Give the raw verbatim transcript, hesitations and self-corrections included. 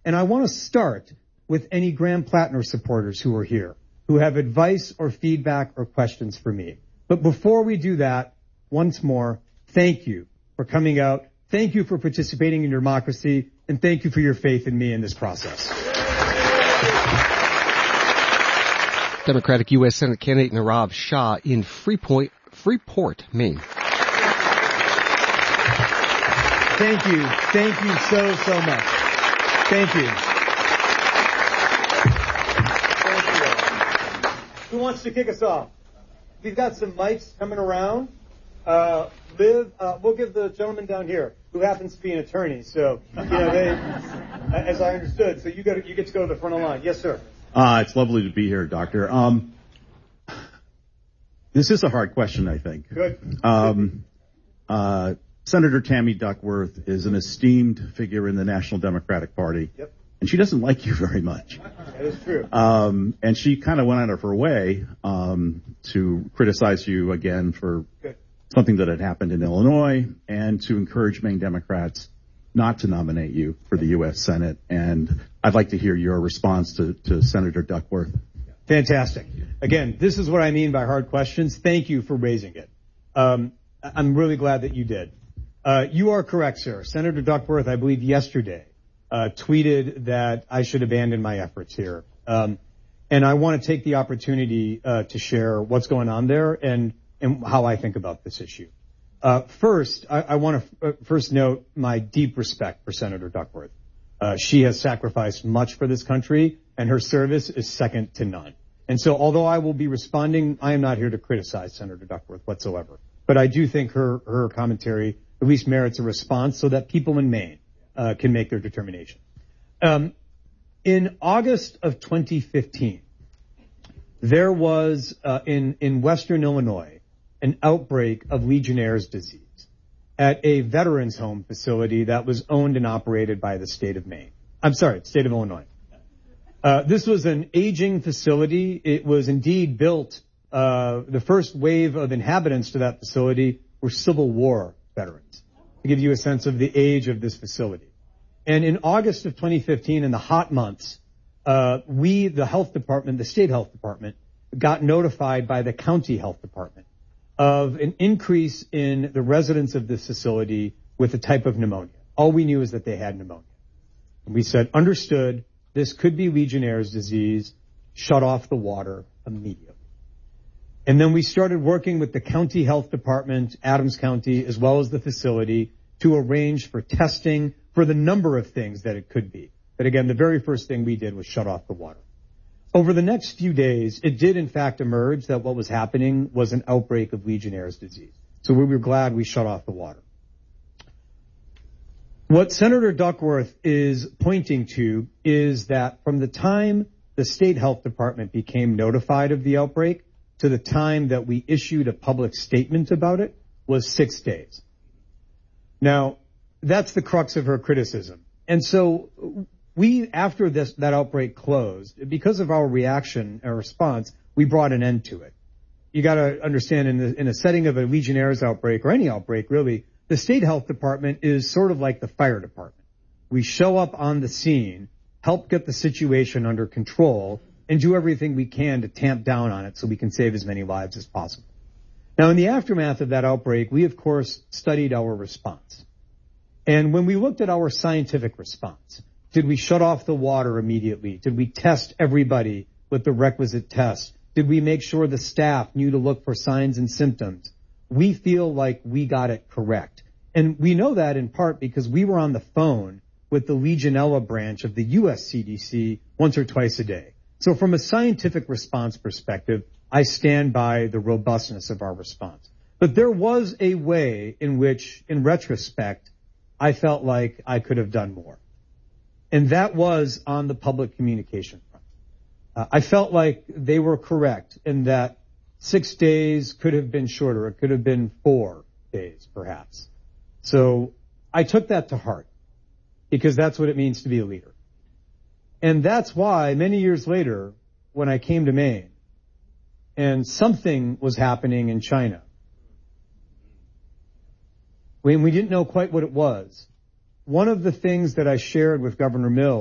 And I want to start with any Graham Plattner supporters who are here, who have advice or feedback or questions for me. But before we do that, once more, thank you for coming out. Thank you for participating in your democracy. And thank you for your faith in me in this process. Democratic U S Senate candidate Nirav Shah in Freeport, Freeport, Maine. Thank you. Thank you so, so much. Thank you. Thank you. Who wants to kick us off? We've got some mics coming around. Uh, Liv, uh, we'll give the gentleman down here, who happens to be an attorney. So, you know, they, as I understood, so you, go to, you get to go to the front of the line. Yes, sir. Uh, it's lovely to be here, Doctor. Um, this is a hard question, I think. Good. Um, uh, Senator Tammy Duckworth is an esteemed figure in the National Democratic Party. Yep. And she doesn't like you very much. That is true. Um, and she kind of went out of her way um, to criticize you again for Good. something that had happened in Illinois and to encourage Maine Democrats not to nominate you for the U S Senate. And I'd like to hear your response to, to Senator Duckworth. Fantastic. Again, this is what I mean by hard questions. Thank you for raising it. Um, I'm really glad that you did. Uh, you are correct, sir. Senator Duckworth, I believe yesterday, uh, tweeted that I should abandon my efforts here. Um, and I want to take the opportunity uh, to share what's going on there and, and how I think about this issue. Uh, first, I, I want to f- first note my deep respect for Senator Duckworth. Uh, she has sacrificed much for this country, and her service is second to none. And so although I will be responding, I am not here to criticize Senator Duckworth whatsoever. But I do think her, her commentary at least merits a response so that people in Maine uh, can make their determination. Um, in August of twenty fifteen, there was uh, in, in western Illinois an outbreak of Legionnaire's disease at a veterans home facility that was owned and operated by the state of Maine. I'm sorry, state of Illinois. Uh, this was an aging facility. It was indeed built, uh, the first wave of inhabitants to that facility were Civil War veterans, to give you a sense of the age of this facility. And in August of twenty fifteen, in the hot months, uh, we, the health department, the state health department, got notified by the county health department of an increase in the residents of this facility with a type of pneumonia. All we knew is that they had pneumonia. And we said, understood, this could be Legionnaire's disease, shut off the water immediately. And then we started working with the county health department, Adams County, as well as the facility, to arrange for testing for the number of things that it could be. But again, the very first thing we did was shut off the water. Over the next few days, it did in fact emerge that what was happening was an outbreak of Legionnaire's disease. So we were glad we shut off the water. What Senator Duckworth is pointing to is that from the time the state health department became notified of the outbreak to the time that we issued a public statement about it was six days. Now, that's the crux of her criticism. And so we, after this, that outbreak closed, because of our reaction, our response, we brought an end to it. You got to understand, in, the, in a setting of a Legionnaire's outbreak, or any outbreak really, the state health department is sort of like the fire department. We show up on the scene, help get the situation under control, and do everything we can to tamp down on it so we can save as many lives as possible. Now, in the aftermath of that outbreak, we, of course, studied our response. And when we looked at our scientific response, did we shut off the water immediately? Did we test everybody with the requisite tests? Did we make sure the staff knew to look for signs and symptoms? We feel like we got it correct. And we know that in part because we were on the phone with the Legionella branch of the U S C D C once or twice a day. So from a scientific response perspective, I stand by the robustness of our response. But there was a way in which, in retrospect, I felt like I could have done more. And that was on the public communication front. Uh, I felt like they were correct in that six days could have been shorter. It could have been four days, perhaps. So I took that to heart because that's what it means to be a leader. And that's why many years later, when I came to Maine and something was happening in China, when we didn't know quite what it was, one of the things that I shared with Governor Mills